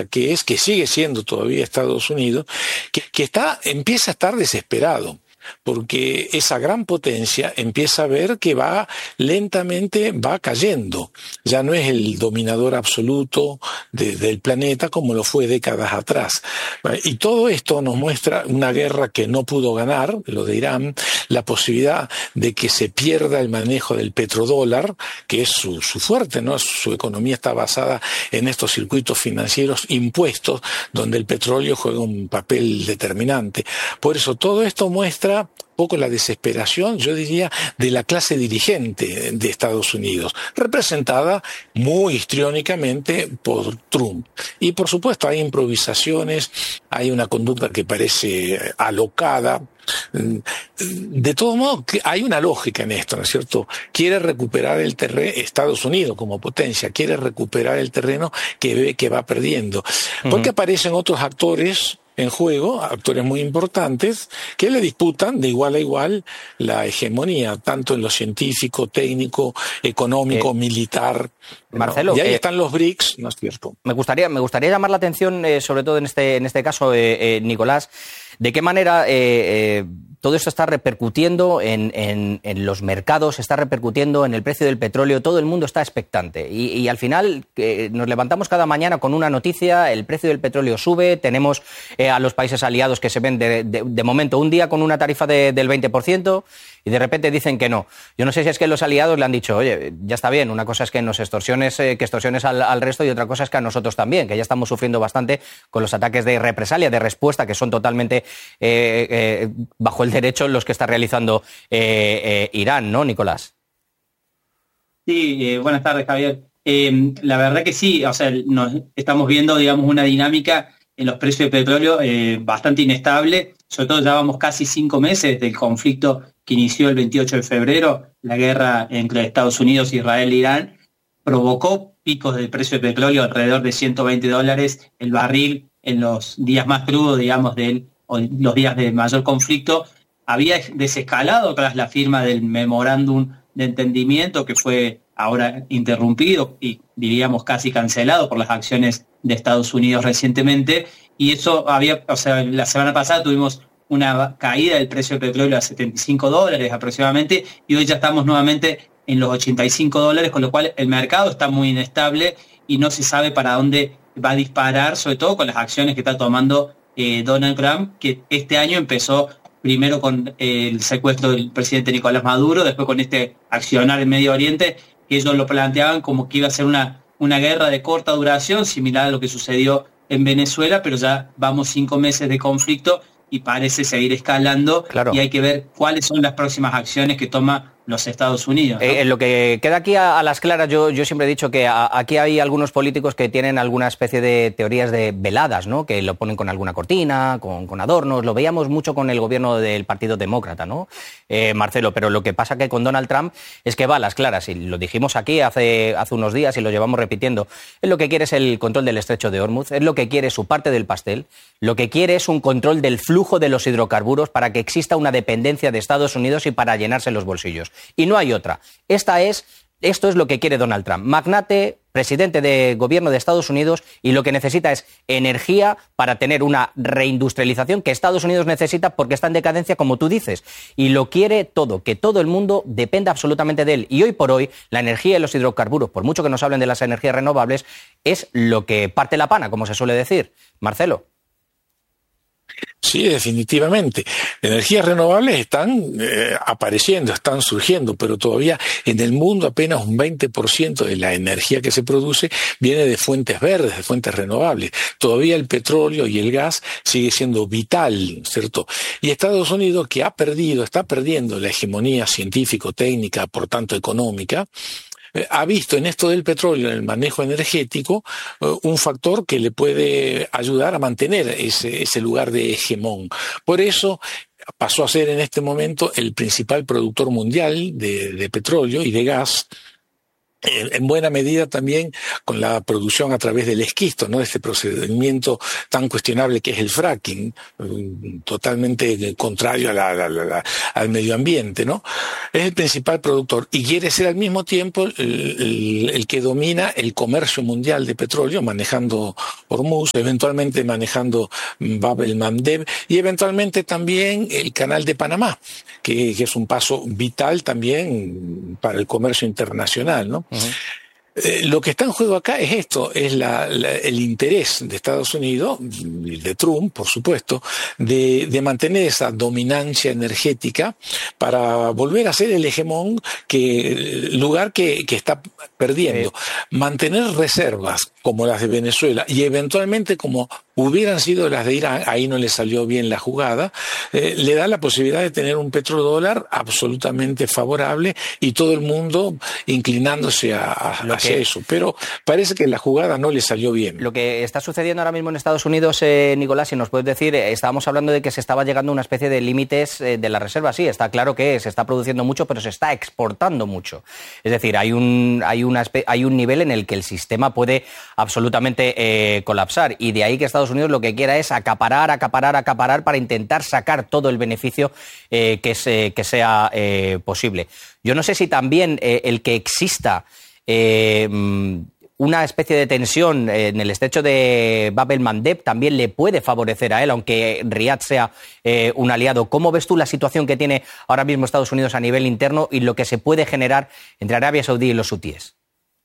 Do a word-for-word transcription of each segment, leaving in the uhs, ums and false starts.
geopolítica que es, que sigue siendo todavía Estados Unidos, que, que está, empieza a estar desesperado, porque esa gran potencia empieza a ver que va lentamente va cayendo. Ya no es el dominador absoluto de, del planeta como lo fue décadas atrás. Y todo esto nos muestra una guerra que no pudo ganar, lo de Irán, la posibilidad de que se pierda el manejo del petrodólar, que es su, su fuerte, ¿no? Su economía está basada en estos circuitos financieros impuestos, donde el petróleo juega un papel determinante. Por eso todo esto muestra un poco la desesperación, yo diría, de la clase dirigente de Estados Unidos, representada muy histriónicamente por Trump. Y por supuesto hay improvisaciones, hay una conducta que parece alocada. De todo modo, hay una lógica en esto, ¿no es cierto? Quiere recuperar el terreno, Estados Unidos como potencia, quiere recuperar el terreno que ve que va perdiendo. Porque uh-huh. aparecen otros actores en juego, actores muy importantes, que le disputan de igual a igual la hegemonía, tanto en lo científico, técnico, económico, eh, militar. Marcelo, ¿no? Y ahí eh, están los BRICS, ¿no es cierto? Me gustaría, me gustaría llamar la atención, eh, sobre todo en este, en este caso, eh, eh, Nicolás, de qué manera eh, eh, todo esto está repercutiendo en, en, en los mercados, está repercutiendo en el precio del petróleo, todo el mundo está expectante. Y, y al final eh, nos levantamos cada mañana con una noticia, el precio del petróleo sube, tenemos eh, a los países aliados que se ven de, de, de momento un día con una tarifa de, del veinte por ciento y de repente dicen que no. Yo no sé si es que los aliados le han dicho, oye, ya está bien, una cosa es que nos extorsiones, eh, que extorsiones al, al resto y otra cosa es que a nosotros también, que ya estamos sufriendo bastante con los ataques de represalia, de respuesta, que son totalmente eh, eh, bajo el derecho los que está realizando eh, eh, Irán, ¿no, Nicolás? Sí, eh, buenas tardes, Javier. Eh, la verdad que sí, o sea, nos estamos viendo, digamos, una dinámica en los precios de petróleo eh, bastante inestable, sobre todo llevamos casi cinco meses del conflicto que inició el veintiocho de febrero, la guerra entre Estados Unidos, Israel e Irán, provocó picos del precio de petróleo alrededor de ciento veinte dólares el barril en los días más crudos, digamos, del, o los días de mayor conflicto. Había desescalado tras la firma del memorándum de entendimiento que fue ahora interrumpido y diríamos casi cancelado por las acciones de Estados Unidos recientemente, y eso había, o sea, la semana pasada tuvimos una caída del precio del petróleo a setenta y cinco dólares aproximadamente y hoy ya estamos nuevamente en los ochenta y cinco dólares, con lo cual el mercado está muy inestable y no se sabe para dónde va a disparar, sobre todo con las acciones que está tomando eh, Donald Trump, que este año empezó primero con el secuestro del presidente Nicolás Maduro, después con este accionar en Medio Oriente, que ellos lo planteaban como que iba a ser una, una guerra de corta duración, similar a lo que sucedió en Venezuela, pero ya vamos cinco meses de conflicto y parece seguir escalando, claro. Y hay que ver cuáles son las próximas acciones que toma los Estados Unidos, ¿no? Eh, en lo que queda aquí a, a las claras, yo, yo siempre he dicho que a, aquí hay algunos políticos que tienen alguna especie de teorías de veladas, ¿no? Que lo ponen con alguna cortina, con, con adornos. Lo veíamos mucho con el gobierno del Partido Demócrata, ¿no? Eh, Marcelo, pero lo que pasa que con Donald Trump es que va a las claras, y lo dijimos aquí hace, hace unos días y lo llevamos repitiendo. Él lo que quiere es el control del estrecho de Hormuz, es lo que quiere su parte del pastel, lo que quiere es un control del flujo de los hidrocarburos para que exista una dependencia de Estados Unidos y para llenarse los bolsillos. Y no hay otra. Esta es, esto es lo que quiere Donald Trump. Magnate, presidente de gobierno de Estados Unidos, y lo que necesita es energía para tener una reindustrialización que Estados Unidos necesita porque está en decadencia, como tú dices. Y lo quiere todo, que todo el mundo dependa absolutamente de él. Y hoy por hoy, la energía y los hidrocarburos, por mucho que nos hablen de las energías renovables, es lo que parte la pana, como se suele decir. Marcelo. Sí, definitivamente. Energías renovables están eh, apareciendo, están surgiendo, pero todavía en el mundo apenas un veinte por ciento de la energía que se produce viene de fuentes verdes, de fuentes renovables. Todavía el petróleo y el gas sigue siendo vital, ¿cierto? Y Estados Unidos, que ha perdido, está perdiendo la hegemonía científico-técnica, por tanto económica, ha visto en esto del petróleo, en el manejo energético, un factor que le puede ayudar a mantener ese, ese lugar de hegemón. Por eso pasó a ser en este momento el principal productor mundial de, de petróleo y de gas, en buena medida también con la producción a través del esquisto, ¿no? Este procedimiento tan cuestionable que es el fracking, totalmente contrario a la, la, la, la, al medio ambiente, ¿no? Es el principal productor y quiere ser al mismo tiempo el, el, el que domina el comercio mundial de petróleo, manejando Hormuz, eventualmente manejando Bab el-Mandeb y eventualmente también el canal de Panamá, que, que es un paso vital también para el comercio internacional, ¿no? Uh-huh. Eh, lo que está en juego acá es esto, es la, la, el interés de Estados Unidos, de Trump, por supuesto, de, de mantener esa dominancia energética para volver a ser el hegemón, que lugar que, que está perdiendo. Sí. Mantener reservas como las de Venezuela y eventualmente como hubieran sido las de Irán, ahí no le salió bien la jugada, eh, le da la posibilidad de tener un petrodólar absolutamente favorable y todo el mundo inclinándose a, a, hacia eso. Pero parece que la jugada no le salió bien. Lo que está sucediendo ahora mismo en Estados Unidos, eh, Nicolás, si nos puedes decir, eh, estábamos hablando de que se estaba llegando a una especie de límites eh, de la reserva. Sí, está claro que se está produciendo mucho, pero se está exportando mucho. Es decir, hay un, hay una, hay un nivel en el que el sistema puede absolutamente eh, colapsar y de ahí que Estados Unidos lo que quiera es acaparar, acaparar, acaparar para intentar sacar todo el beneficio eh, que, se, que sea eh, posible. Yo no sé si también eh, el que exista eh, una especie de tensión en el estrecho de Bab el-Mandeb también le puede favorecer a él, aunque Riad sea eh, un aliado. ¿Cómo ves tú la situación que tiene ahora mismo Estados Unidos a nivel interno y lo que se puede generar entre Arabia Saudí y los hutíes?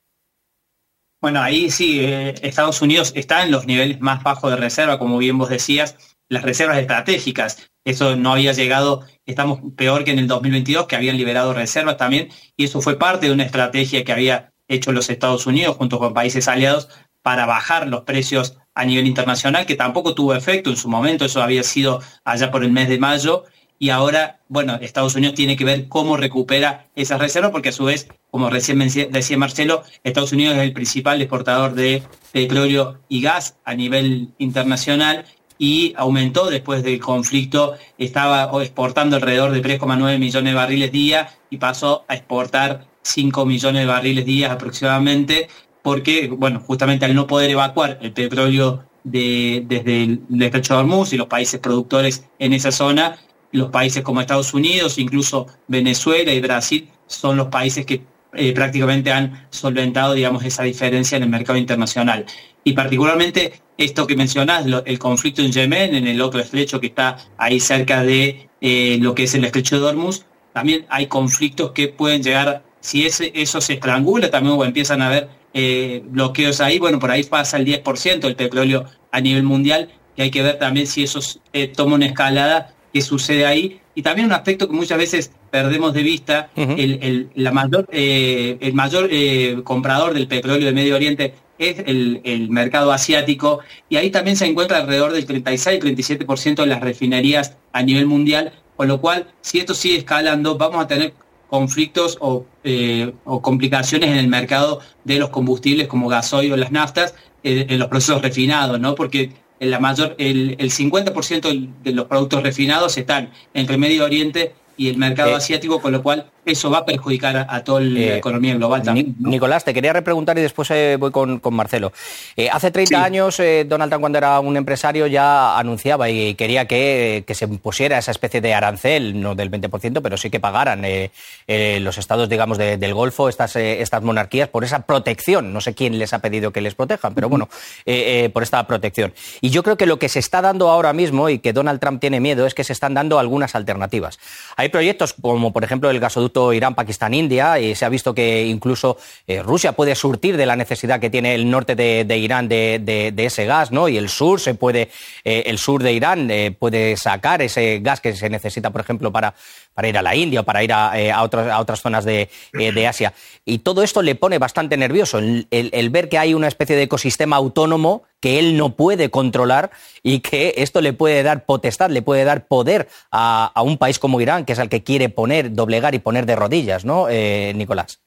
Bueno, ahí sí, eh, Estados Unidos está en los niveles más bajos de reserva, como bien vos decías, las reservas estratégicas. Eso no había llegado, estamos peor que en el dos mil veintidós, que habían liberado reservas también, y eso fue parte de una estrategia que había hecho los Estados Unidos junto con países aliados para bajar los precios a nivel internacional, que tampoco tuvo efecto en su momento, eso había sido allá por el mes de mayo, y ahora, bueno, Estados Unidos tiene que ver cómo recupera esas reservas, porque a su vez, como recién decía Marcelo, Estados Unidos es el principal exportador de petróleo y gas a nivel internacional y aumentó después del conflicto, estaba exportando alrededor de tres coma nueve millones de barriles día y pasó a exportar cinco millones de barriles día aproximadamente, porque, bueno, justamente al no poder evacuar el petróleo de, desde el estrecho de Hormuz y los países productores en esa zona, los países como Estados Unidos, incluso Venezuela y Brasil, son los países que eh, prácticamente han solventado, digamos, esa diferencia en el mercado internacional. Y particularmente esto que mencionás, lo, el conflicto en Yemen, en el otro estrecho que está ahí cerca de eh, lo que es el estrecho de Hormuz, también hay conflictos que pueden llegar, si ese, eso se estrangula también o empiezan a haber eh, bloqueos ahí, bueno, por ahí pasa el diez por ciento del petróleo a nivel mundial, y hay que ver también si eso eh, toma una escalada, qué sucede ahí. Y también un aspecto que muchas veces perdemos de vista, uh-huh. el, el, la mayor, eh, el mayor eh, comprador del petróleo de Medio Oriente es el, el mercado asiático, y ahí también se encuentra alrededor del treinta y seis, treinta y siete por ciento de las refinerías a nivel mundial, con lo cual, si esto sigue escalando, vamos a tener conflictos o, eh, o complicaciones en el mercado de los combustibles como gasoil o las naftas, eh, en los procesos refinados, ¿no? Porque la mayor, el, el cincuenta por ciento de los productos refinados están entre Medio Oriente y el mercado eh, asiático, con lo cual eso va a perjudicar a, a toda la eh, economía global también, ¿no? Nicolás, te quería repreguntar y después eh, voy con, con Marcelo. Eh, hace treinta sí. años, eh, Donald Trump, cuando era un empresario, ya anunciaba y quería que, que se impusiera esa especie de arancel, no del veinte por ciento, pero sí que pagaran eh, eh, los estados, digamos, de, del Golfo, estas, eh, estas monarquías, por esa protección. No sé quién les ha pedido que les protejan, pero bueno, eh, eh, por esta protección. Y yo creo que lo que se está dando ahora mismo, y que Donald Trump tiene miedo, es que se están dando algunas alternativas. Hay proyectos como, por ejemplo, el gasoducto Irán, Pakistán, India, y se ha visto que incluso eh, Rusia puede surtir de la necesidad que tiene el norte de, de Irán de, de, de ese gas, ¿no? Y el sur se puede, eh, el sur de Irán eh, puede sacar ese gas que se necesita, por ejemplo, para, para ir a la India o para ir a, eh, a, otras, a otras zonas de, eh, de Asia. Y todo esto le pone bastante nervioso, el, el, el ver que hay una especie de ecosistema autónomo que él no puede controlar y que esto le puede dar potestad, le puede dar poder a, a un país como Irán, que es al que quiere poner, doblegar y poner de rodillas, ¿no, eh, Nicolás?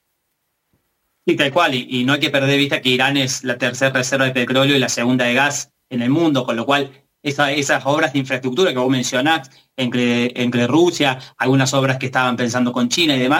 Sí, tal cual, y, y no hay que perder de vista que Irán es la tercera reserva de petróleo y la segunda de gas en el mundo, con lo cual esa, esas obras de infraestructura que vos mencionás entre, entre Rusia, algunas obras que estaban pensando con China y demás,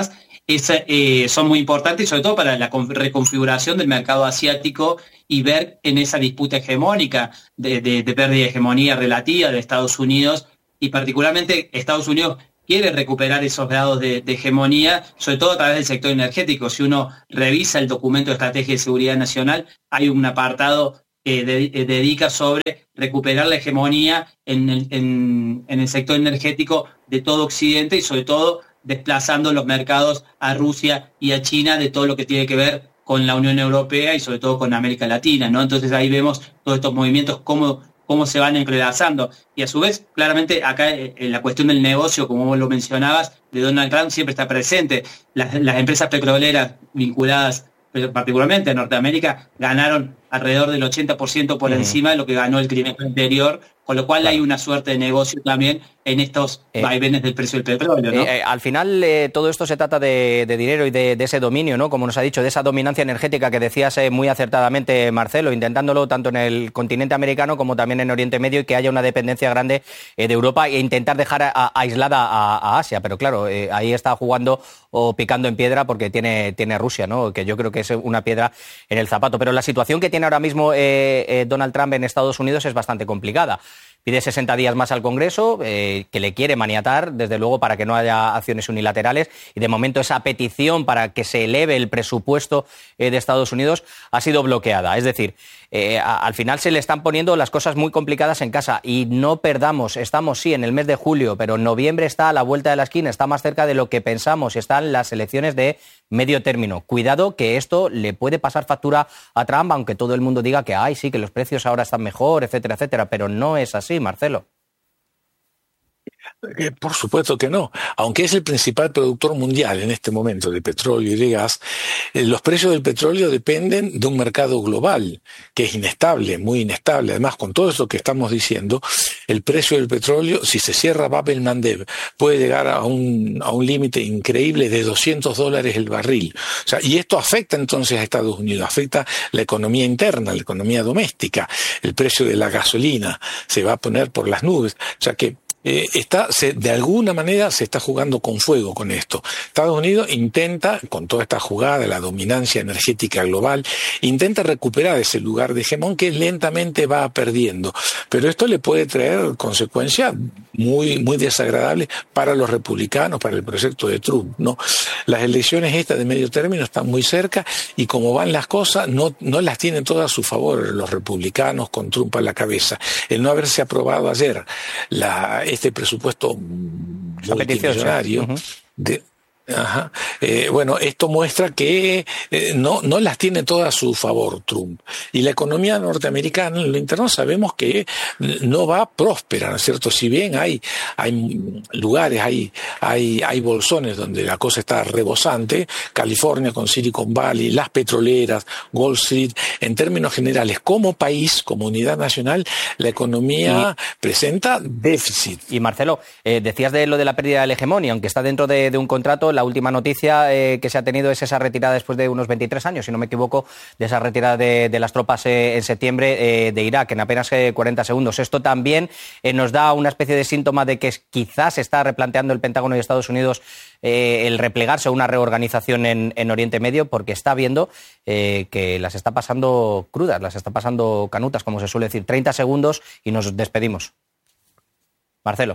es, eh, son muy importantes, sobre todo para la reconfiguración del mercado asiático y ver en esa disputa hegemónica de, de, de pérdida de hegemonía relativa de Estados Unidos, y particularmente Estados Unidos quiere recuperar esos grados de, de hegemonía, sobre todo a través del sector energético. Si uno revisa el documento de Estrategia de Seguridad Nacional, hay un apartado que de, de, dedica sobre recuperar la hegemonía en el, en, en el sector energético de todo Occidente, y sobre todo desplazando los mercados a Rusia y a China de todo lo que tiene que ver con la Unión Europea y sobre todo con América Latina, ¿no? Entonces ahí vemos todos estos movimientos, cómo cómo se van entrelazando. Y a su vez, claramente, acá en la cuestión del negocio, como vos lo mencionabas, de Donald Trump siempre está presente. Las, las empresas petroleras vinculadas particularmente a Norteamérica ganaron alrededor del ochenta por ciento por uh-huh. encima de lo que ganó el trimestre anterior, con lo cual claro. hay una suerte de negocio también en estos eh, vaivenes del precio del petróleo, ¿no? Eh, eh, al final eh, todo esto se trata de, de dinero y de, de ese dominio, ¿no? Como nos ha dicho, de esa dominancia energética que decías eh, muy acertadamente, Marcelo, intentándolo tanto en el continente americano como también en Oriente Medio, y que haya una dependencia grande eh, de Europa e intentar dejar a, a, aislada a, a Asia. Pero claro, eh, ahí está jugando o picando en piedra porque tiene, tiene Rusia, ¿no? Que yo creo que es una piedra en el zapato. Pero la situación que tiene ahora mismo eh, eh, Donald Trump en Estados Unidos es bastante complicada. Pide sesenta días más al Congreso, eh, que le quiere maniatar, desde luego, para que no haya acciones unilaterales, y de momento esa petición para que se eleve el presupuesto eh, de Estados Unidos ha sido bloqueada. Es decir, eh, a, al final se le están poniendo las cosas muy complicadas en casa, y no perdamos, estamos sí en el mes de julio, pero noviembre está a la vuelta de la esquina, está más cerca de lo que pensamos, están las elecciones de medio término. Cuidado, que esto le puede pasar factura a Trump, aunque todo el mundo diga que ay, sí, que los precios ahora están mejor, etcétera, etcétera, pero no es así. Sí, Marcelo. Por supuesto que no. Aunque es el principal productor mundial en este momento de petróleo y de gas, eh, los precios del petróleo dependen de un mercado global que es inestable, muy inestable. Además, con todo eso que estamos diciendo, el precio del petróleo, si se cierra Bab el-Mandeb, puede llegar a un, a un límite increíble de doscientos dólares el barril. O sea, y esto afecta entonces a Estados Unidos, afecta la economía interna, la economía doméstica. El precio de la gasolina se va a poner por las nubes. O sea que Eh, está, se, de alguna manera se está jugando con fuego con esto. Estados Unidos intenta, con toda esta jugada, la dominancia energética global, intenta recuperar ese lugar de hegemón que lentamente va perdiendo. Pero esto le puede traer consecuencias muy, muy desagradables para los republicanos, para el proyecto de Trump, ¿no? Las elecciones estas de medio término están muy cerca, y como van las cosas, no, no las tienen todas a su favor los republicanos con Trump a la cabeza. El no haberse aprobado ayer la este presupuesto multimillonario uh-huh. de Ajá. Eh, bueno, esto muestra que eh, no, no las tiene todas a su favor Trump. Y la economía norteamericana, en lo interno, sabemos que no va próspera, ¿no es cierto? Si bien hay, hay lugares, hay, hay, hay bolsones donde la cosa está rebosante, California con Silicon Valley, las petroleras, Wall Street, en términos generales, como país, como unidad nacional, la economía y, presenta déficit. Y Marcelo, eh, decías de lo de la pérdida de la hegemonía, aunque está dentro de, de un contrato. La última noticia eh, que se ha tenido es esa retirada después de unos veintitrés años, si no me equivoco, de esa retirada de, de las tropas eh, en septiembre eh, de Irak, en apenas eh, cuarenta segundos. Esto también eh, nos da una especie de síntoma de que quizás se está replanteando el Pentágono y Estados Unidos eh, el replegarse a una reorganización en, en Oriente Medio, porque está viendo eh, que las está pasando crudas, las está pasando canutas, como se suele decir. treinta segundos y nos despedimos. Marcelo.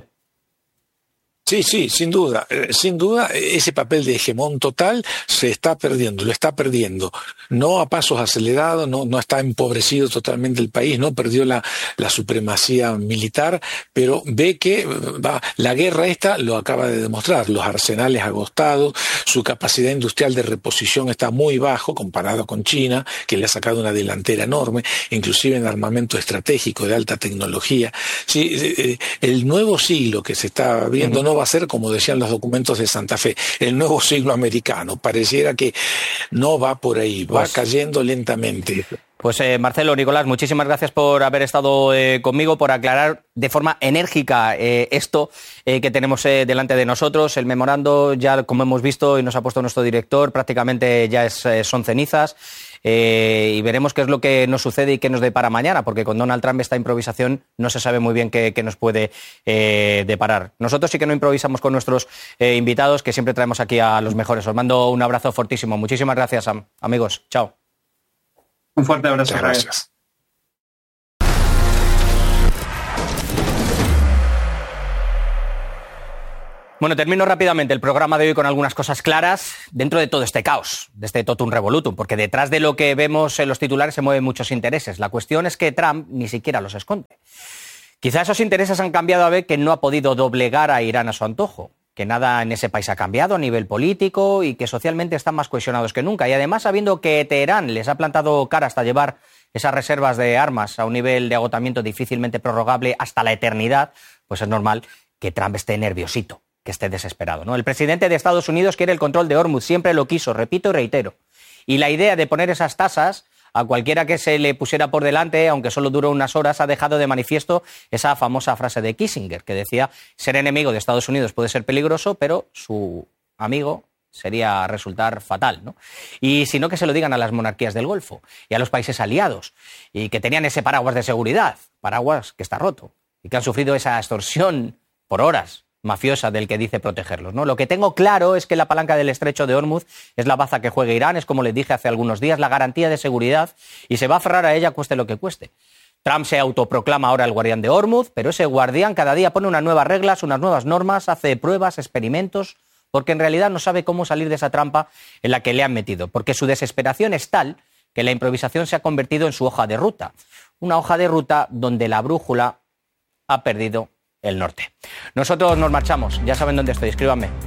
Sí, sí, sin duda, eh, sin duda ese papel de hegemón total se está perdiendo, lo está perdiendo, no a pasos acelerados, no, no está empobrecido totalmente el país, no perdió la, la supremacía militar, pero ve que va, la guerra esta lo acaba de demostrar, los arsenales agotados, su capacidad industrial de reposición está muy bajo comparado con China, que le ha sacado una delantera enorme, inclusive en armamento estratégico de alta tecnología. Sí, eh, el nuevo siglo que se está abriendo no va a ser, como decían los documentos de Santa Fe, el nuevo siglo americano. Pareciera que no va por ahí, va pues, cayendo lentamente. Pues eh, Marcelo, Nicolás, muchísimas gracias por haber estado eh, conmigo, por aclarar de forma enérgica eh, esto eh, que tenemos eh, delante de nosotros. El memorando, ya como hemos visto y nos ha puesto nuestro director, prácticamente ya es, eh, son cenizas. eh, y veremos qué es lo que nos sucede y qué nos depara mañana, porque con Donald Trump esta improvisación no se sabe muy bien qué, qué nos puede eh, deparar. Nosotros sí que no improvisamos con nuestros eh, invitados, que siempre traemos aquí a los mejores. Os mando un abrazo fortísimo. Muchísimas gracias, Sam. Amigos, chao. Un fuerte abrazo. Muchas gracias. Bueno, termino rápidamente el programa de hoy con algunas cosas claras dentro de todo este caos, de este totum revolutum, porque detrás de lo que vemos en los titulares se mueven muchos intereses. La cuestión es que Trump ni siquiera los esconde. Quizá esos intereses han cambiado a ver que no ha podido doblegar a Irán a su antojo, que nada en ese país ha cambiado a nivel político y que socialmente están más cohesionados que nunca. Y además, sabiendo que Teherán les ha plantado cara hasta llevar esas reservas de armas a un nivel de agotamiento difícilmente prorrogable hasta la eternidad, pues es normal que Trump esté nerviosito, que esté desesperado, ¿no? El presidente de Estados Unidos quiere el control de Hormuz, siempre lo quiso, repito y reitero. Y la idea de poner esas tasas a cualquiera que se le pusiera por delante, aunque solo duró unas horas, ha dejado de manifiesto esa famosa frase de Kissinger, que decía: ser enemigo de Estados Unidos puede ser peligroso, pero su amigo sería resultar fatal, ¿no? Y si no, que se lo digan a las monarquías del Golfo y a los países aliados, y que tenían ese paraguas de seguridad, paraguas que está roto, y que han sufrido esa extorsión por horas mafiosa del que dice protegerlos, ¿no? Lo que tengo claro es que la palanca del estrecho de Hormuz es la baza que juega Irán, es, como les dije hace algunos días, la garantía de seguridad, y se va a aferrar a ella cueste lo que cueste. Trump se autoproclama ahora el guardián de Hormuz, pero ese guardián cada día pone unas nuevas reglas, unas nuevas normas, hace pruebas, experimentos, porque en realidad no sabe cómo salir de esa trampa en la que le han metido, porque su desesperación es tal que la improvisación se ha convertido en su hoja de ruta, una hoja de ruta donde la brújula ha perdido el norte. Nosotros nos marchamos, ya saben dónde estoy, escríbanme.